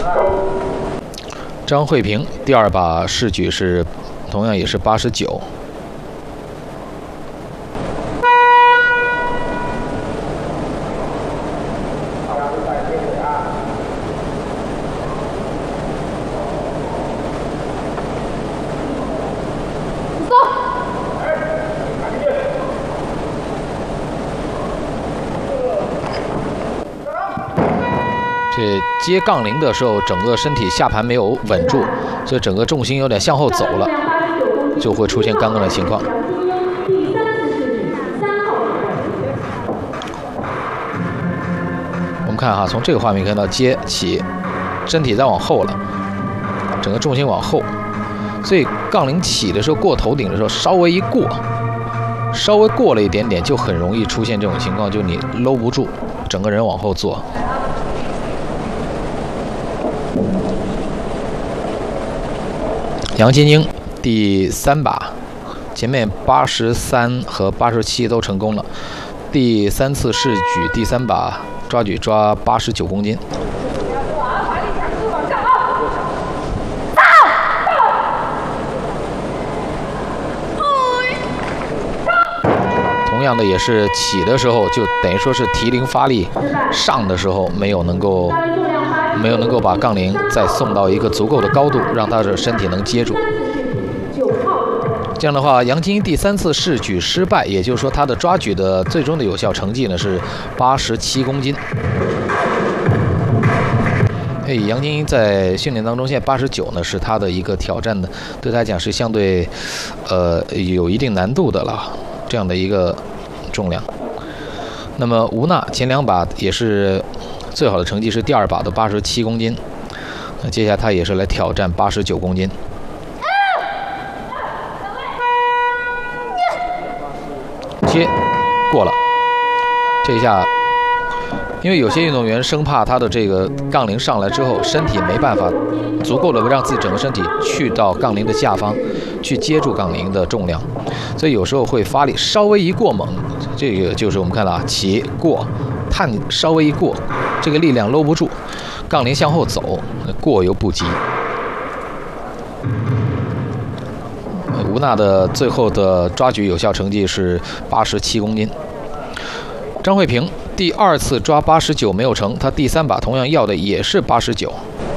张慧萍第2把试举是同样也是89。这接杠铃的时候，整个身体下盘没有稳住，所以整个重心有点向后走了，就会出现刚刚的情况。我们看哈，从这个画面看到接起，身体再往后了，整个重心往后，所以杠铃起的时候过头顶的时候，稍微一过，稍微过了一点点，就很容易出现这种情况，就你搂不住，整个人往后坐。杨晶晶第3把，前面83和87都成功了，第3次试举第3把抓举抓89公斤。同样的也是起的时候就等于说是提铃发力，上的时候没有能够把杠铃再送到一个足够的高度，让他的身体能接住。这样的话，杨晶晶第3次试举失败，也就是说他的抓举的最终的有效成绩呢是87公斤。杨晶晶在训练当中，现在89呢是他的一个挑战的，对他讲是相对有一定难度的了，这样的一个重量。那么吴娜前2把也是最好的成绩是第2把的87公斤，那接下来他也是来挑战89公斤。接过了，这一下，因为有些运动员生怕他的这个杠铃上来之后，身体没办法足够的让自己整个身体去到杠铃的下方，去接住杠铃的重量，所以有时候会发力稍微一过猛，这个就是我们看到啊，起过探稍微一过，这个力量搂不住，杠铃向后走，过犹不及。吴娜的最后的抓举有效成绩是87公斤。张慧萍第2次抓89没有成，她第3把同样要的也是89。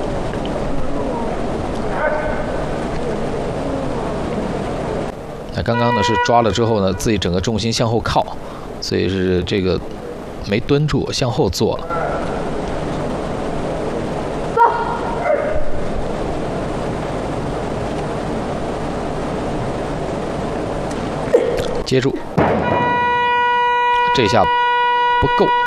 那刚刚呢是抓了之后呢，自己整个重心向后靠，所以是这个没蹲住，向后坐了。接住，这下不够。